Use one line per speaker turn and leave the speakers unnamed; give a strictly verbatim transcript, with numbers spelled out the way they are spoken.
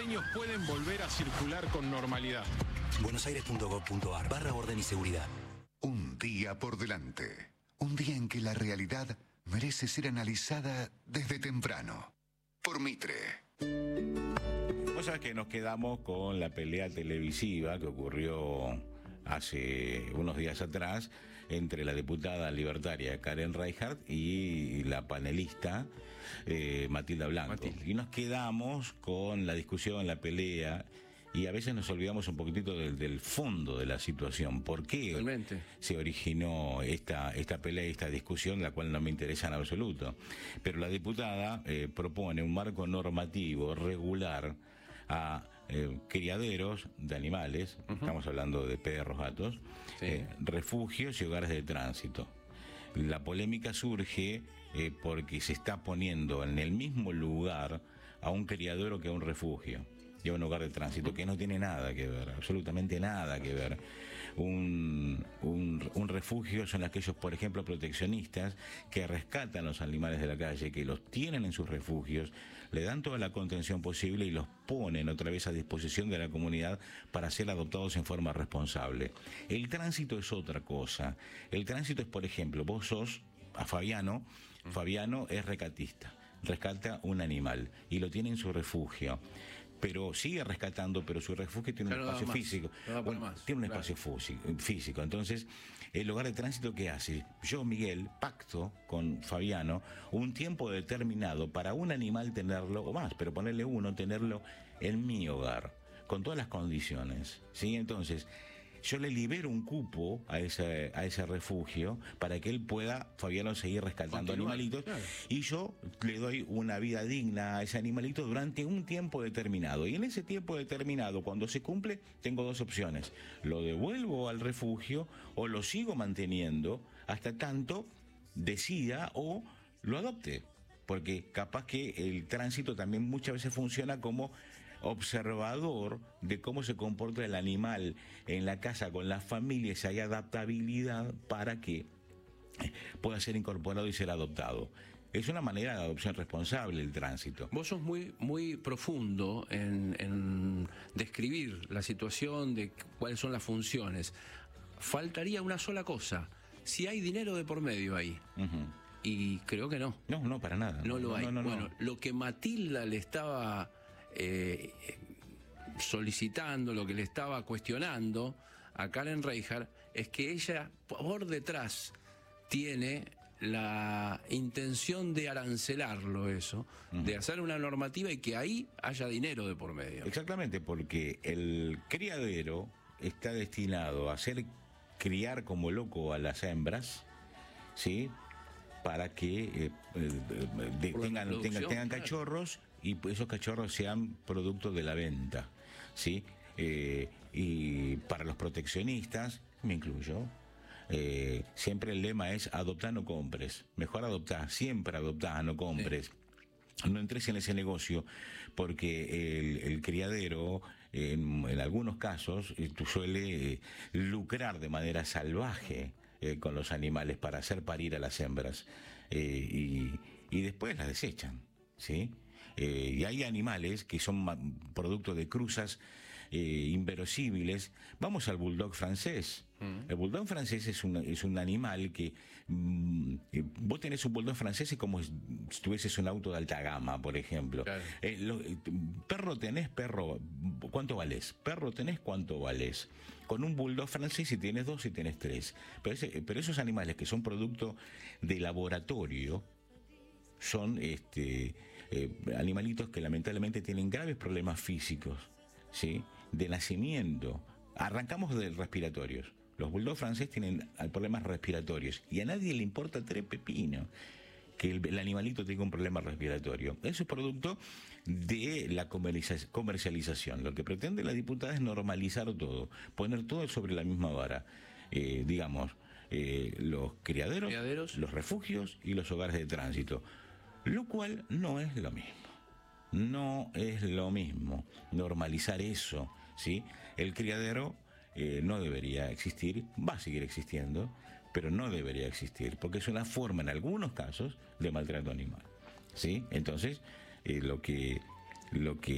niños pueden volver a circular con normalidad.
buenosaires.gov.ar barra orden y seguridad.
Un día por delante. Un día en que la realidad merece ser analizada desde temprano. Por Mitre.
Vos sabés que nos quedamos con la pelea televisiva que ocurrió hace unos días atrás entre la diputada libertaria Karen Reichardt y la panelista eh, Matilda Blanco. Matilde. Y nos quedamos con la discusión, la pelea, y a veces nos olvidamos un poquitito del, del fondo de la situación. ¿Por qué Realmente. se originó esta, esta pelea y esta discusión, la cual no me interesa en absoluto? Pero la diputada eh, propone un marco normativo regular a eh, criaderos de animales, uh-huh. estamos hablando de perros, gatos, sí. eh, refugios y hogares de tránsito. La polémica surge eh, porque se está poniendo en el mismo lugar a un criadero que a un refugio y a un hogar de tránsito, que no tiene nada que ver, absolutamente nada que ver. Un, un, un refugio son aquellos, por ejemplo, proteccionistas que rescatan los animales de la calle, que los tienen en sus refugios, le dan toda la contención posible y los ponen otra vez a disposición de la comunidad para ser adoptados en forma responsable. El tránsito es otra cosa. El tránsito es, por ejemplo, vos sos a Fabiano, Fabiano es rescatista, rescata un animal y lo tiene en su refugio. Pero sigue rescatando, pero su refugio tiene un espacio físico. Bueno, tiene un espacio físico. Entonces, el hogar de tránsito, ¿qué hace? Yo, Miguel, pacto con Fabiano un tiempo determinado para un animal tenerlo, o más, pero ponerle uno, tenerlo en mi hogar, con todas las condiciones, ¿sí? Entonces, yo le libero un cupo a ese, a ese refugio para que él pueda, Fabiano, seguir rescatando Continuar, animalitos, claro. Y yo le doy una vida digna a ese animalito durante un tiempo determinado. Y en ese tiempo determinado, cuando se cumple, tengo dos opciones. Lo devuelvo al refugio o lo sigo manteniendo hasta tanto decida o lo adopte. Porque capaz que el tránsito también muchas veces funciona como observador de cómo se comporta el animal en la casa con la familia, si hay adaptabilidad para que pueda ser incorporado y ser adoptado. Es una manera de adopción responsable el tránsito.
Vos sos muy, muy profundo en, en describir la situación de cuáles son las funciones. Faltaría una sola cosa: si hay dinero de por medio ahí. Uh-huh. Y creo que no.
No, no, para nada.
No, no lo hay.
No, no,
bueno,
no.
Lo que Matilda le estaba Eh, solicitando, lo que le estaba cuestionando a Karen Reichardt es que ella por detrás tiene la intención de arancelarlo eso, uh-huh. de hacer una normativa y que ahí haya dinero de por medio.
Exactamente, porque el criadero está destinado a hacer criar como loco a las hembras, ¿sí? Para que eh, eh, de, tengan, tengan, tengan cachorros, claro. Y esos cachorros sean producto de la venta, ¿sí? Eh, y para los proteccionistas, me incluyo, eh, siempre el lema es adoptar, no compres. Mejor adoptar, siempre adoptar, no compres. Sí. No entres en ese negocio, porque el, el criadero, en, en algunos casos, suele eh, lucrar de manera salvaje eh, con los animales para hacer parir a las hembras, eh, y, y después las desechan, ¿sí? Eh, y hay animales que son producto de cruzas eh, inverosímiles. Vamos al bulldog francés. Mm. El bulldog francés es un, es un animal que mm, eh, vos tenés un bulldog francés, es como si tuvieses un auto de alta gama, por ejemplo. Claro. Eh, lo, eh, perro tenés, perro, ¿cuánto valés? Perro tenés, ¿cuánto valés? Con un bulldog francés, si tienes dos, si tienes tres. Pero, ese, pero esos animales que son producto de laboratorio son este, eh, animalitos que lamentablemente tienen graves problemas físicos, ¿sí? De nacimiento. Arrancamos de respiratorios. Los bulldogs franceses tienen problemas respiratorios y a nadie le importa tres pepinos que el, el animalito tenga un problema respiratorio. Eso es producto de la comercialización. Lo que pretende la diputada es normalizar todo, poner todo sobre la misma vara. Eh, digamos, eh, los criaderos, criaderos, los refugios y los hogares de tránsito. Lo cual no es lo mismo. No es lo mismo normalizar eso, ¿sí? El criadero eh, no debería existir, va a seguir existiendo, pero no debería existir, porque es una forma, en algunos casos, de maltrato animal, ¿sí? Entonces, eh, lo que, lo que